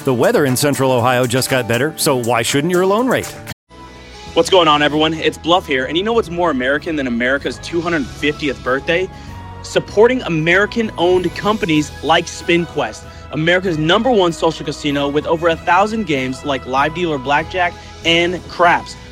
The weather in Central Ohio just got better, so why shouldn't your loan rate? What's going on, everyone? It's Bluff here, and you know what's more American than America's 250th birthday? Supporting American-owned companies like SpinQuest, America's #1 social casino with over 1,000 games like live dealer blackjack and craps.